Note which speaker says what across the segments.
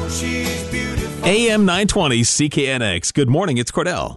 Speaker 1: AM 920 CKNX. Good morning, it's Cordell.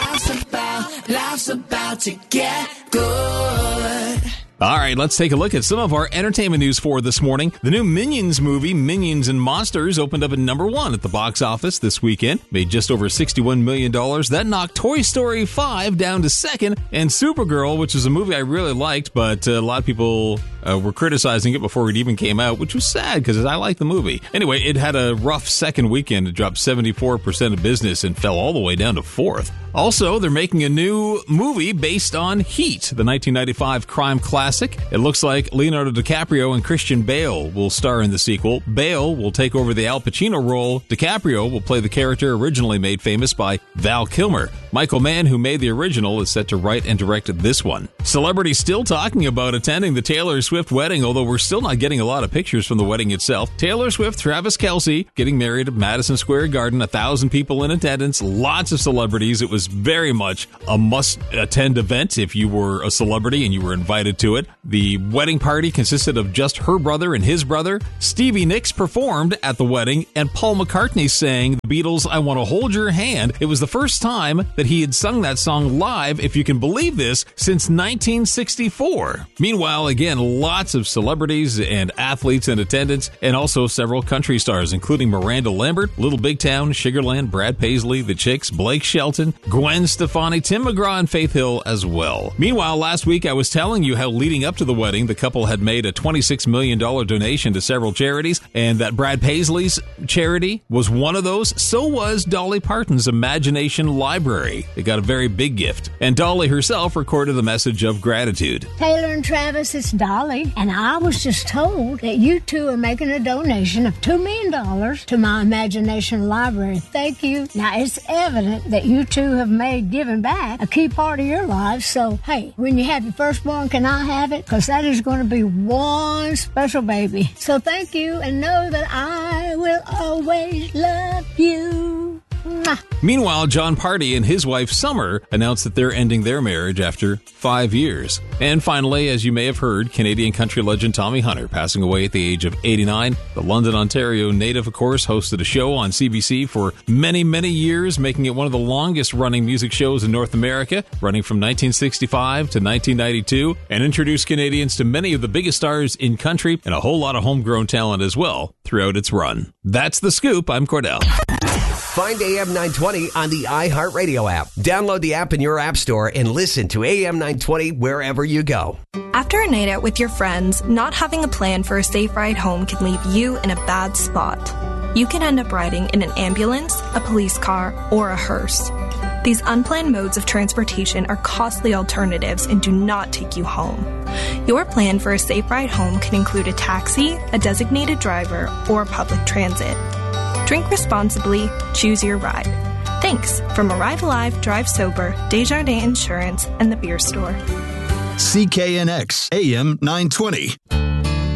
Speaker 2: Life's about to get good.
Speaker 1: All right, let's take a look at some of our entertainment news for this morning. The new Minions movie, Minions and Monsters, opened up at number 1 at the box office this weekend. Made just over $61 million. That knocked Toy Story 5 down to second. And Supergirl, which is a movie I really liked, but a lot of people were criticizing it before it even came out, which was sad because I like the movie. Anyway, it had a rough second weekend. It dropped 74% of business and fell all the way down to 4th. Also, they're making a new movie based on Heat, the 1995 crime classic. It looks like Leonardo DiCaprio and Christian Bale will star in the sequel. Bale will take over the Al Pacino role. DiCaprio will play the character originally made famous by Val Kilmer. Michael Mann, who made the original, is set to write and direct this one. Celebrities still talking about attending the Taylor Swift wedding, although we're still not getting a lot of pictures from the wedding itself. Taylor Swift, Travis Kelce getting married at Madison Square Garden, 1,000 people in attendance, lots of celebrities. It was very much a must-attend event if you were a celebrity and you were invited to it. The wedding party consisted of just her brother and his brother. Stevie Nicks performed at the wedding, and Paul McCartney sang the Beatles' I Want to Hold Your Hand. It was the first time that he had sung that song live, if you can believe this, since 1964. Meanwhile, again, lots of celebrities and athletes in attendance, and also several country stars, including Miranda Lambert, Little Big Town, Sugarland, Brad Paisley, The Chicks, Blake Shelton, Gwen Stefani, Tim McGraw, and Faith Hill as well. Meanwhile, last week I was telling you how leading up to the wedding, the couple had made a $26 million donation to several charities, and that Brad Paisley's charity was one of those. So was Dolly Parton's Imagination Library. They got a very big gift, and Dolly herself recorded a message of gratitude.
Speaker 3: Taylor and Travis, it's Dolly, and I was just told that you two are making a donation of $2 million to my Imagination Library. Thank you. Now, it's evident that you two have made giving back a key part of your lives, so hey, when you have your firstborn, can I have it? Because that is going to be one special baby. So thank you, and know that I will always love you. Mwah.
Speaker 1: Meanwhile, John Party and his wife Summer announced that they're ending their marriage after 5 years. And finally, as you may have heard, Canadian country legend Tommy Hunter passing away at the age of 89. The London, Ontario native, of course, hosted a show on CBC for many, many years, making it one of the longest-running music shows in North America, running from 1965 to 1992, and introduced Canadians to many of the biggest stars in country and a whole lot of homegrown talent as well throughout its run. That's The Scoop. I'm Cordell.
Speaker 4: Find AM 920 on the iHeartRadio app. Download the app in your app store and listen to AM 920 wherever you go.
Speaker 5: After a night out with your friends, not having a plan for a safe ride home can leave you in a bad spot. You can end up riding in an ambulance, a police car, or a hearse. These unplanned modes of transportation are costly alternatives and do not take you home. Your plan for a safe ride home can include a taxi, a designated driver, or public transit. Drink responsibly, choose your ride. Thanks from Arrive Alive, Drive Sober, Desjardins Insurance, and The Beer Store.
Speaker 6: CKNX AM 920.